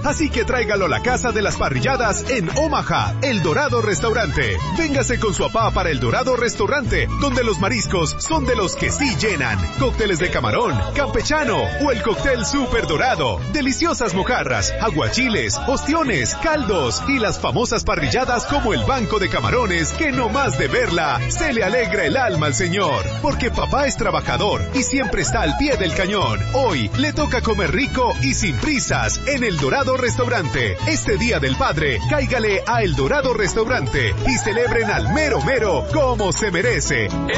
así que tráigalo a la casa de las parrilladas en Omaha, El Dorado Restaurante. Véngase con su papá para El Dorado Restaurante, donde los mariscos son de los que sí llenan. Cócteles de camarón, campechano o el cóctel Super Dorado. Deliciosas mojarras, aguachiles, ostiones, caldos y las famosas parrilladas como el banco de camarones que no más de verla se le alegra el alma al señor. Porque papá es trabajador y siempre está al pie del cañón. Hoy le toca comer rico y sin prisas en El Dorado Restaurante. Este Día del Padre, cáigale a El Dorado Restaurante y celebren al mero mero como se merece.